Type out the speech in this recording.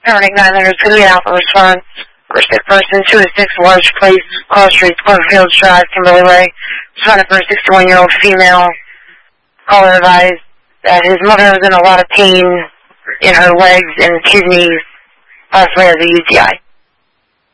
Paramedic 900 is going to be an alpha response. First hit person, 206 Large Place, Cross Street, Cloverfield Drive, Kimberly Way. Responded for a 61-year-old female. Caller advised that his mother was in a lot of pain in her legs and kidneys, possibly has a UTI.